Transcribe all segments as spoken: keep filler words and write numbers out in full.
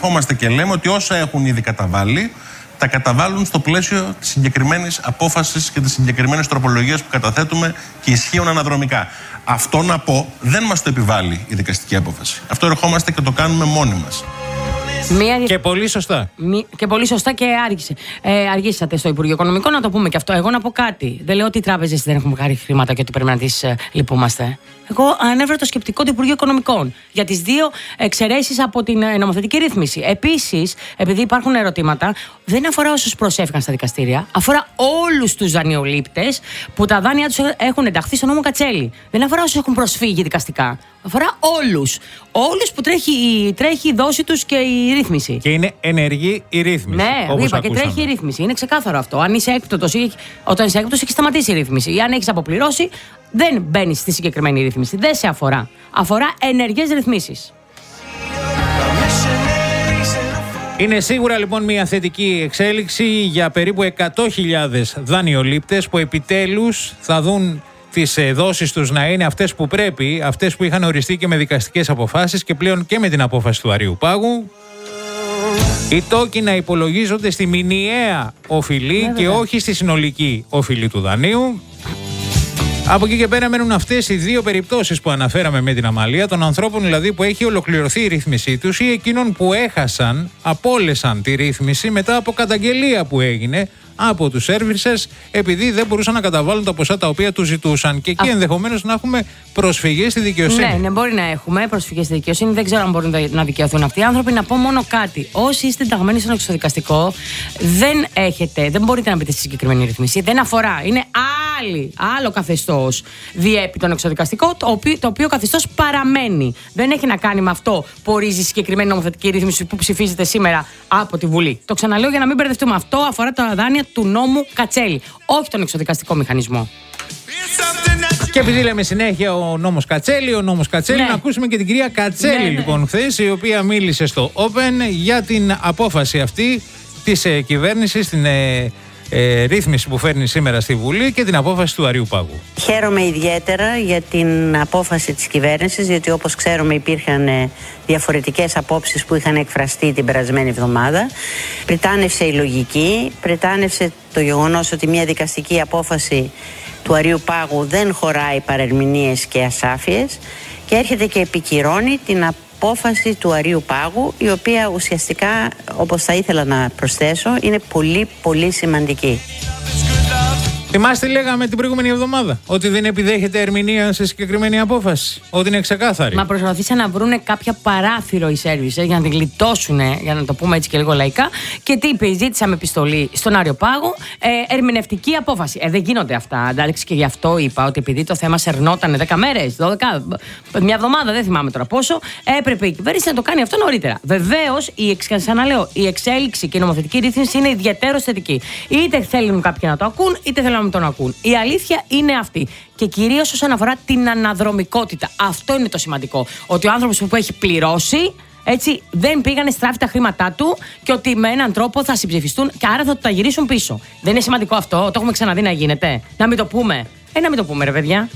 ερχόμαστε και λέμε ότι όσα έχουν ήδη καταβάλει, τα καταβάλουν στο πλαίσιο της συγκεκριμένης απόφασης και της συγκεκριμένης τροπολογίας που καταθέτουμε και ισχύουν αναδρομικά. Αυτό να πω δεν μας το επιβάλλει η δικαστική απόφαση. Αυτό ερχόμαστε και το κάνουμε μόνοι μας. Μία... Και πολύ σωστά. Μη... Και πολύ σωστά και άργησε. Ε, αργήσατε στο Υπουργείο Οικονομικών, να το πούμε και αυτό. Εγώ να πω κάτι. Δεν λέω ότι οι τράπεζες δεν έχουν πάρει χρήματα και ότι πρέπει να τις ε, λυπούμαστε. Εγώ ανέφερα το σκεπτικό του Υπουργείου Οικονομικών για τις δύο εξαιρέσεις από την ε, νομοθετική ρύθμιση. Επίσης, επειδή υπάρχουν ερωτήματα, δεν αφορά όσους προσέφηκαν στα δικαστήρια, αφορά όλους τους δανειολήπτες που τα δάνεια τους έχουν ενταχθεί στο νόμο Κατσέλη. Δεν αφορά όσους έχουν προσφύγει δικαστικά. Αφορά όλους. Όλους που τρέχει, τρέχει η δόση τους και η ρύθμιση. Και είναι ενεργή η ρύθμιση. Ναι, όπως είπα ακούσαμε. και τρέχει η ρύθμιση. Είναι ξεκάθαρο αυτό. Αν είσαι έκπτωτος ή όταν είσαι έκπτωτος, έχει σταματήσει η ρύθμιση. Ή αν έχεις αποπληρώσει, δεν μπαίνεις στη συγκεκριμένη ρύθμιση. Δεν σε αφορά. Αφορά ενεργές ρυθμίσεις. Είναι σίγουρα λοιπόν μια θετική εξέλιξη για περίπου εκατό χιλιάδες δανειολήπτες που επιτέλους θα δουν τις δόσεις τους να είναι αυτές που πρέπει, αυτές που είχαν οριστεί και με δικαστικές αποφάσεις και πλέον και με την απόφαση του Αριού Πάγου. Οι τόκοι να υπολογίζονται στη μηνιαία οφειλή ναι, και όχι στη συνολική οφειλή του δανείου. Από εκεί και πέρα μένουν αυτές οι δύο περιπτώσεις που αναφέραμε με την Αμαλία, των ανθρώπων δηλαδή που έχει ολοκληρωθεί η ρύθμισή τους ή εκείνων που έχασαν, απόλεσαν τη ρύθμιση μετά από καταγγελία που έγινε από τους servicers επειδή δεν μπορούσαν να καταβάλουν τα ποσά τα οποία τους ζητούσαν. Και εκεί Α... ενδεχομένως να έχουμε προσφυγές στη δικαιοσύνη. Ναι, ναι, μπορεί να έχουμε προσφυγές στη δικαιοσύνη. Δεν ξέρω αν μπορούν να δικαιωθούν αυτοί οι άνθρωποι. Να πω μόνο κάτι. Όσοι είστε ενταγμένοι στον εξωδικαστικό, δεν έχετε, δεν μπορείτε να μπείτε στη συγκεκριμένη ρυθμίση. Δεν αφορά. Είναι άλλη, άλλο καθεστώς διέπει τον εξωδικαστικό, το οποίο, το οποίο καθεστώς παραμένει. Δεν έχει να κάνει με αυτό που ορίζει η συγκεκριμένη νομοθετική ρύθμιση που ψηφίζεται σήμερα από τη Βουλή. Το ξαναλέω για να μην μπερδευτούμε. Αυτό αφορά τα δάνεια του νόμου Κατσέλη, όχι τον εξωδικαστικό μηχανισμό. Και επειδή λέμε συνέχεια ο νόμος Κατσέλη, ο νόμος Κατσέλη, ναι. να ακούσουμε και την κυρία Κατσέλη, ναι, λοιπόν, ναι. χθες, η οποία μίλησε στο Open για την απόφαση αυτή της ε, κυβέρνησης, την ε, ε, ρύθμιση που φέρνει σήμερα στη Βουλή και την απόφαση του Αριού Πάγου. Χαίρομαι ιδιαίτερα για την απόφαση της κυβέρνησης, διότι όπως ξέρουμε υπήρχαν ε, διαφορετικές απόψεις που είχαν εκφραστεί την περασμένη εβδομάδα. Πριτάνευσε η λογική, πριτάνευσε το γεγονός ότι μια δικαστική απόφαση του Αριού Πάγου δεν χωράει παρερμηνίες και ασάφειες και έρχεται και επικυρώνει την απόφαση του Αριού Πάγου, η οποία ουσιαστικά, όπως θα ήθελα να προσθέσω, είναι πολύ πολύ σημαντική. Θυμάστε, λέγαμε την προηγούμενη εβδομάδα ότι δεν επιδέχεται ερμηνεία σε συγκεκριμένη απόφαση. Ότι είναι ξεκάθαρη. Μα προσπαθήσαν να βρουν κάποια παράθυρο οι σέρβις για να την γλιτώσουν, για να το πούμε έτσι και λίγο λαϊκά. Και τι είπε, ζήτησαμε επιστολή στον Άριο Πάγο, ε, ερμηνευτική απόφαση. Ε, δεν γίνονται αυτά. Εντάξει, και γι' αυτό είπα ότι επειδή το θέμα σερνόταν δέκα μέρες, δώδεκα, μια εβδομάδα, δεν θυμάμαι τώρα πόσο, έπρεπε η κυβέρνηση να το κάνει αυτό νωρίτερα. Βεβαίως, η, ξαναλέω, η εξέλιξη και η νομοθετική ρύθμιση είναι ιδιαίτερο θετική. Είτε θέλουν κάποιοι να το ακούν, είτε θέλουν να τον ακούν. Η αλήθεια είναι αυτή. Και κυρίως όσον αφορά την αναδρομικότητα. Αυτό είναι το σημαντικό. Ότι ο άνθρωπος που έχει πληρώσει, έτσι, δεν πήγανε στράφη τα χρήματά του και ότι με έναν τρόπο θα συμψηφιστούν και άρα θα του τα γυρίσουν πίσω. Δεν είναι σημαντικό αυτό? Το έχουμε ξαναδεί να γίνεται. Να μην το πούμε. Ε, να μην το πούμε, ρε παιδιά.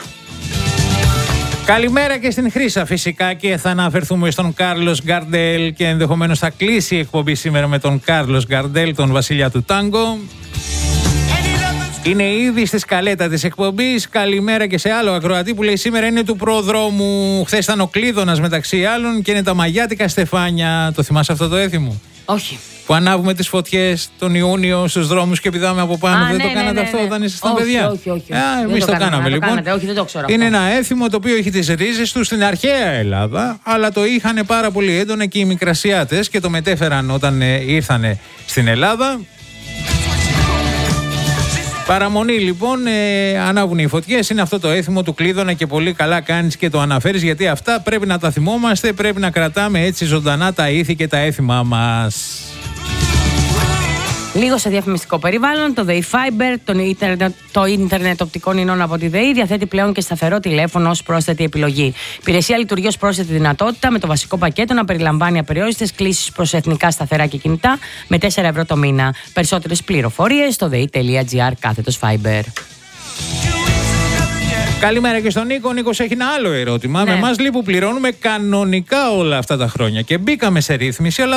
Καλημέρα και στην Χρύσα φυσικά, και θα αναφερθούμε στον Κάρλος Γκαρντέλ και ενδεχομένως θα κλείσει η εκπομπή σήμερα με τον Κάρλος Γκαρντέλ, τον βασιλιά του τάγκο. Είναι ήδη στη σκαλέτα της εκπομπής. Καλημέρα και σε άλλο ακροατή που λέει σήμερα είναι του προδρόμου. Χθες ήταν ο Κλείδωνας μεταξύ άλλων και είναι τα μαγιάτικα στεφάνια. Το θυμάσαι αυτό το έθιμο? Όχι. Που ανάβουμε τις φωτιές τον Ιούνιο στους δρόμους και πηδάμε από πάνω. Α, δεν ναι, το κάνατε ναι, ναι, αυτό ναι. όταν ήσασταν όχι, παιδιά? Όχι, όχι. Εμείς το, το κάναμε λοιπόν. Το όχι, δεν το ξέρω είναι αυτό. ένα έθιμο το οποίο έχει τις ρίζες του στην αρχαία Ελλάδα, αλλά το είχαν πάρα πολύ έντονα και οι Μικρασιάτες και το μετέφεραν όταν ε, ήρθαν στην Ελλάδα. Παραμονή λοιπόν, ε, ανάβουν οι φωτιές, είναι αυτό το έθιμο του Κλείδωνα και πολύ καλά κάνεις και το αναφέρεις, γιατί αυτά πρέπει να τα θυμόμαστε, πρέπει να κρατάμε έτσι ζωντανά τα ήθη και τα έθιμά μας. Λίγο σε διαφημιστικό περιβάλλον, το ΔΕΗ Fiber, το ίντερνετ, το ίντερνετ οπτικών ινών από τη ΔΕΗ, διαθέτει πλέον και σταθερό τηλέφωνο ως πρόσθετη επιλογή. Υπηρεσία λειτουργεί ως πρόσθετη δυνατότητα, με το βασικό πακέτο να περιλαμβάνει απεριόριστες κλήσεις προς εθνικά σταθερά και κινητά με τέσσερα ευρώ το μήνα. Περισσότερες πληροφορίες στο δεη.gr κάθετος Fiber. Καλημέρα και στον Νίκο. Ο Νίκος έχει ένα άλλο ερώτημα. Ναι. Με εμάς λίγο που πληρώνουμε κανονικά όλα αυτά τα χρόνια και μπήκαμε σε ρύθμιση, αλλά